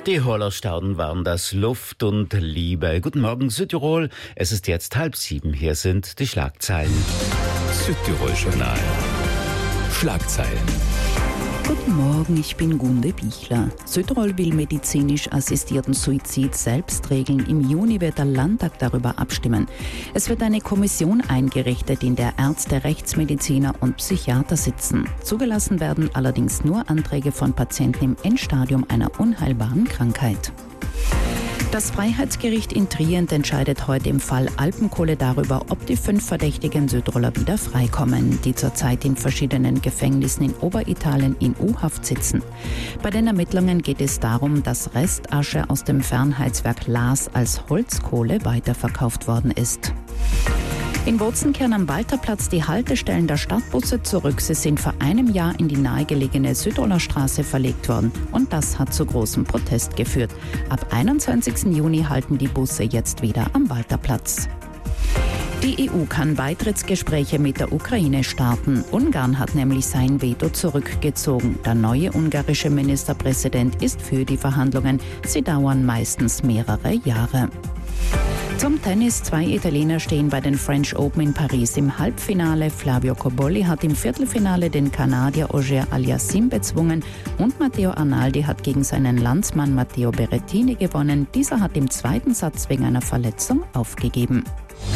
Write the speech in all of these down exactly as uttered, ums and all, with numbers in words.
Die Hollerstauden waren das, Luft und Liebe. Guten Morgen Südtirol, es ist jetzt halb sieben, hier sind die Schlagzeilen. Südtirol-Journal. Schlagzeilen. Guten Morgen, ich bin Gunde Bichler. Südtirol will medizinisch assistierten Suizid selbst regeln. Im Juni wird der Landtag darüber abstimmen. Es wird eine Kommission eingerichtet, in der Ärzte, Rechtsmediziner und Psychiater sitzen. Zugelassen werden allerdings nur Anträge von Patienten im Endstadium einer unheilbaren Krankheit. Das Freiheitsgericht in Trient entscheidet heute im Fall Alpenkohle darüber, ob die fünf verdächtigen Südtiroler wieder freikommen, die zurzeit in verschiedenen Gefängnissen in Oberitalien in U-Haft sitzen. Bei den Ermittlungen geht es darum, dass Restasche aus dem Fernheizwerk Laas als Holzkohle weiterverkauft worden ist. In Wurzenkern am Walterplatz die Haltestellen der Stadtbusse zurück. Sie sind vor einem Jahr in die nahegelegene Südtiroler Straße verlegt worden und das hat zu großem Protest geführt. Ab einundzwanzigsten Juni halten die Busse jetzt wieder am Walterplatz. Die E U kann Beitrittsgespräche mit der Ukraine starten. Ungarn hat nämlich sein Veto zurückgezogen. Der neue ungarische Ministerpräsident ist für die Verhandlungen. Sie dauern meistens mehrere Jahre. Zum Tennis. Zwei Italiener stehen bei den French Open in Paris im Halbfinale. Flavio Cobolli hat im Viertelfinale den Kanadier Auger Aliassime bezwungen und Matteo Arnaldi hat gegen seinen Landsmann Matteo Berrettini gewonnen. Dieser hat im zweiten Satz wegen einer Verletzung aufgegeben.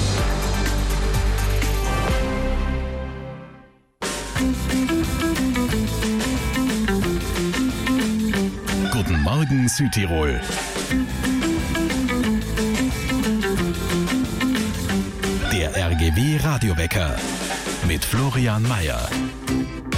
Guten Morgen Südtirol. Der R G W Radiowecker mit Florian Mayer.